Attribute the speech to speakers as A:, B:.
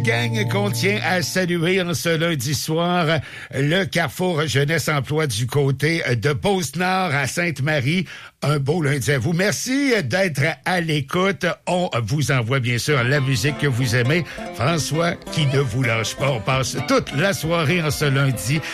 A: Gang qu'on tient à saluer en ce lundi soir, le Carrefour Jeunesse Emploi du côté de Beauce-Nord à Sainte-Marie. Un beau lundi à vous. Merci d'être à l'écoute. On vous envoie bien sûr la musique que vous aimez. François qui ne vous lâche pas. On passe toute la soirée en ce lundi